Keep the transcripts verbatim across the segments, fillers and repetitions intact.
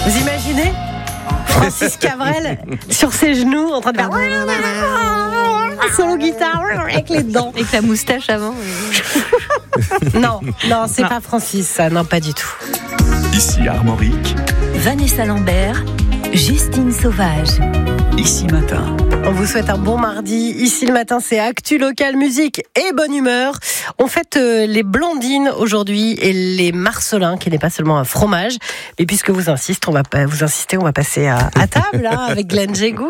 Vous imaginez Francis Cabrel sur ses genoux en train de faire solo guitare avec les dents. Avec la moustache avant. Non, non, c'est non. pas Francis, ça, non, pas du tout. Ici Armorique, Vanessa Lambert, Justine Sauvage. Ici Matin. On vous souhaite un bon mardi. Ici le matin, c'est Actu Local, musique et bonne humeur. On fête euh, les Blandines aujourd'hui et les Marcelins, qui n'est pas seulement un fromage. Mais puisque vous insistez, on va, vous insistez, on va passer à, à table hein, avec Glenn Jégou.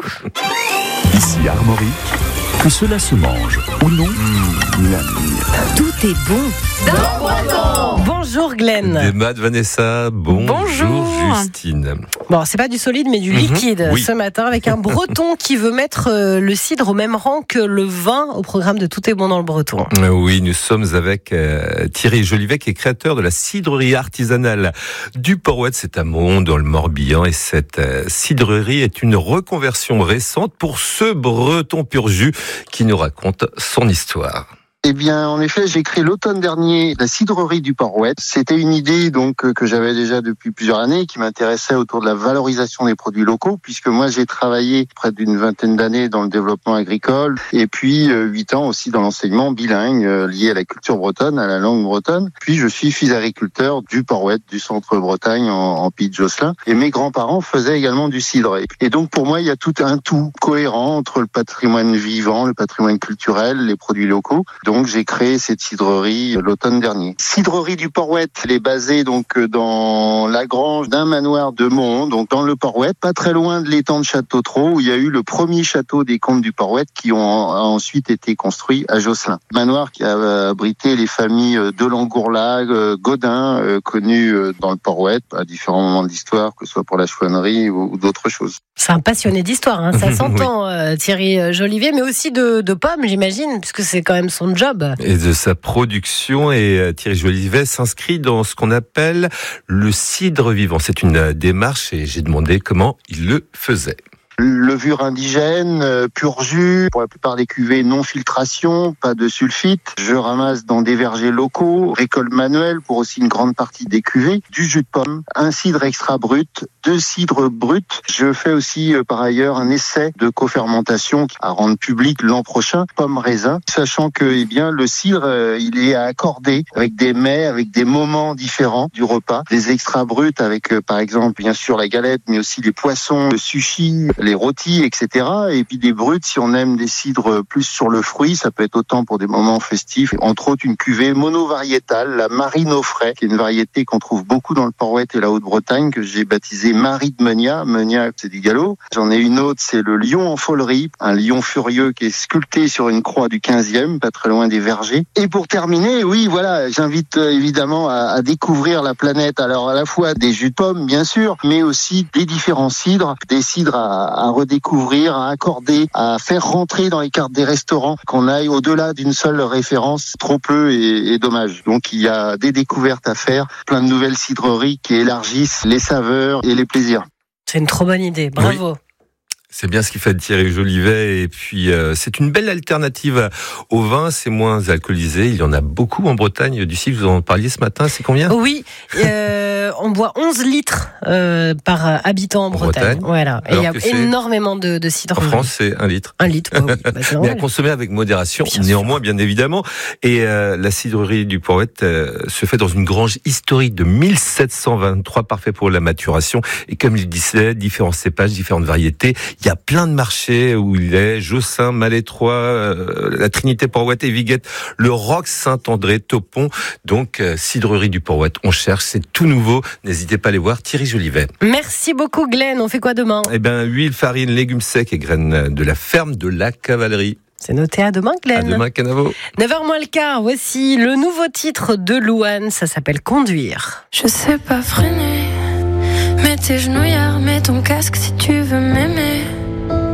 Ici Armorique, que cela se mange ou non, mmh, la tout est bon dans Breton. Bonjour Glenn. Des maths, Vanessa. Bonjour, Bonjour Justine. Bon, c'est pas du solide, mais du liquide mmh, oui. ce matin avec un Breton qui veut mettre euh, le cidre au même rang que le vin au programme de Tout est bon dans le Breton. Euh, oui, nous sommes avec euh, Thierry Jolivet, qui est créateur de la cidrerie artisanale du Port-Oued. C'est à Mont dans le Morbihan et cette euh, cidrerie est une reconversion récente pour ce Breton pur jus qui nous raconte son histoire. Eh bien, en effet, j'ai créé l'automne dernier la cidrerie du Port-Oued. C'était une idée donc que j'avais déjà depuis plusieurs années, qui m'intéressait autour de la valorisation des produits locaux, puisque moi j'ai travaillé près d'une vingtaine d'années dans le développement agricole, et puis huit ans aussi dans l'enseignement bilingue euh, lié à la culture bretonne, à la langue bretonne. Puis je suis fils agriculteur du Port-Oued, du centre Bretagne en, en Pays de Josselin, et mes grands-parents faisaient également du cidre. Et donc pour moi, il y a tout un tout cohérent entre le patrimoine vivant, le patrimoine culturel, les produits locaux. Donc Donc j'ai créé cette cidrerie l'automne dernier. Cidrerie du Port-Oued, elle est basée donc dans la grange d'un manoir de Mont, donc dans le Port-Oued, pas très loin de l'étang de Château-Trot, où il y a eu le premier château des comtes du Port-Oued qui ont ensuite été construits à Josselin. Manoir qui a abrité les familles de Langourlag, Godin, connues dans le Port-Oued à différents moments de l'histoire, que ce soit pour la chouannerie ou d'autres choses. C'est un passionné d'histoire, hein, ça s'entend, oui. Thierry Jolivet, mais aussi de, de pommes, j'imagine, puisque c'est quand même son job. Et de sa production, et Thierry Jolivet s'inscrit dans ce qu'on appelle le cidre vivant. C'est une démarche et j'ai demandé comment il le faisait. Levure indigène, euh, pur jus, pour la plupart des cuvées non filtration, pas de sulfite. Je ramasse dans des vergers locaux, récolte manuelle pour aussi une grande partie des cuvées, du jus de pomme, un cidre extra brut, deux cidres bruts. Je fais aussi euh, par ailleurs un essai de cofermentation à rendre public l'an prochain, pomme raisin, sachant que eh bien le cidre euh, il est à accorder avec des mets, avec des moments différents du repas, des extra bruts avec euh, par exemple bien sûr la galette, mais aussi les poissons, le sushi, les rôtis, et cetera. Et puis des bruts, si on aime des cidres plus sur le fruit, ça peut être autant pour des moments festifs. Entre autres, une cuvée monovariétale, la Marine au frais, qui est une variété qu'on trouve beaucoup dans le Port-Oued et la Haute-Bretagne, que j'ai baptisée Marie de Meuniat. Meuniat, c'est du galop. J'en ai une autre, c'est le lion en folerie, un lion furieux qui est sculpté sur une croix du quinzième, pas très loin des vergers. Et pour terminer, oui, voilà, j'invite euh, évidemment à, à découvrir la planète. Alors à la fois des jus de pommes, bien sûr, mais aussi des différents cidres, des cidres à à redécouvrir, à accorder, à faire rentrer dans les cartes des restaurants, qu'on aille au-delà d'une seule référence, trop peu et, et dommage. Donc il y a des découvertes à faire, plein de nouvelles cidreries qui élargissent les saveurs et les plaisirs. C'est une trop bonne idée, bravo. Oui. C'est bien ce qu'il fait de Thierry Jolivet, et puis euh, c'est une belle alternative au vin, c'est moins alcoolisé, il y en a beaucoup en Bretagne, du site, vous en parliez ce matin, c'est combien ? Oui, euh, on boit onze litres euh, par habitant en Bretagne, Bretagne. Voilà. Et il y a énormément de, de cidre. En France, c'est un litre. Un litre, bah oui. Bah, mais à consommer avec modération, bien néanmoins, sûr. Bien évidemment. Et euh, la cidrerie du Port-Oued euh, se fait dans une grange historique de mille sept cent vingt-trois, parfait pour la maturation. Et comme il disait, différents cépages, différentes variétés. Il y a plein de marchés où il est, Josselin, Malétroit, euh, la Trinité Port-Oued et Viguette, le Roc, Saint-André, Topon. Donc, euh, cidrerie du Port-Oued, on cherche, c'est tout nouveau. N'hésitez pas à les voir, Thierry Jolivet. Merci beaucoup Glenn, on fait quoi demain ? Eh bien, huile, farine, légumes secs et graines de la ferme de la Cavalerie. C'est noté, à demain Glenn. À demain Canavo. neuf heures moins le quart, voici le nouveau titre de Louane, ça s'appelle Conduire. Je sais pas freiner, mets tes genouillères, mets ton casque si tu veux m'aimer.